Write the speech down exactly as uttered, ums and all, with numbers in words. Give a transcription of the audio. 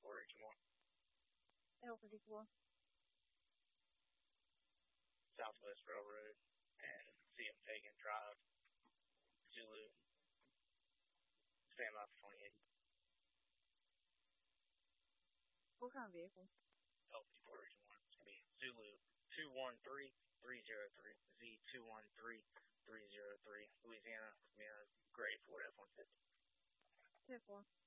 fifty-four, Region one. L fifty-four. Southwest Railroad and C M Pagan Drive, Zulu. Stand by for twenty-eight. What kind of vehicle? L fifty-four, Region one. It's going to be Zulu two one three three zero three, Z two one three three zero three, Louisiana, Louisiana, gray Ford F one fifty. ten four.